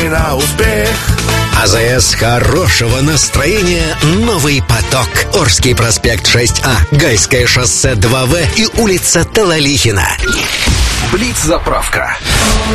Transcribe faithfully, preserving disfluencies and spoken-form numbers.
на успех. АЗС хорошего настроения «Новый поток». Орский проспект шесть А, Гайское шоссе два В и улица Талалихина. Блиц-заправка.